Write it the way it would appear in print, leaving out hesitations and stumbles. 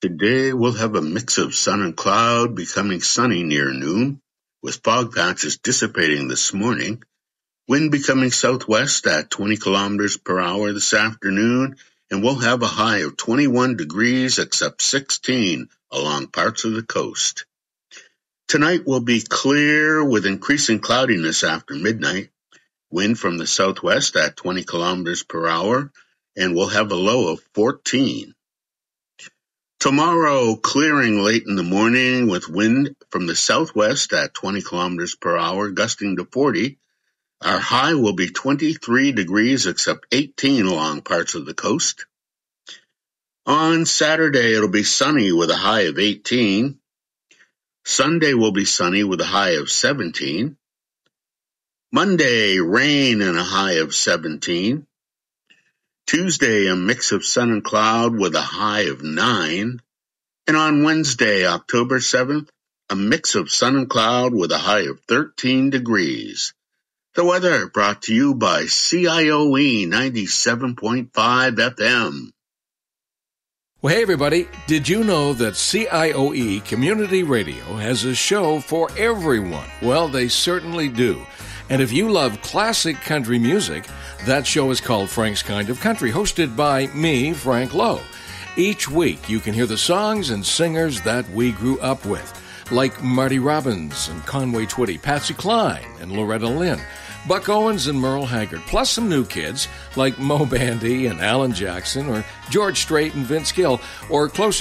Today we'll have a mix of sun and cloud, becoming sunny near noon, with fog patches dissipating this morning. Wind becoming southwest at 20 kilometers per hour this afternoon, and we'll have a high of 21 degrees except 16 along parts of the coast. Tonight will be clear with increasing cloudiness after midnight. Wind from the southwest at 20 kilometers per hour, and we'll have a low of 14. Tomorrow, clearing late in the morning with wind from the southwest at 20 kilometers per hour, gusting to 40. Our high will be 23 degrees except 18 along parts of the coast. On Saturday, it'll be sunny with a high of 18. Sunday will be sunny with a high of 17. Monday, rain and a high of 17. Tuesday, a mix of sun and cloud with a high of 9. And on Wednesday, October 7th, a mix of sun and cloud with a high of 13 degrees. The weather brought to you by CIOE 97.5 FM. Well, hey, everybody. Did you know that CIOE Community Radio has a show for everyone? Well, they certainly do. And if you love classic country music, that show is called Frank's Kind of Country, hosted by me, Frank Lowe. Each week, you can hear the songs and singers that we grew up with, like Marty Robbins and Conway Twitty, Patsy Cline and Loretta Lynn, Buck Owens and Merle Haggard, plus some new kids like Mo Bandy and Alan Jackson, or George Strait and Vince Gill, or closer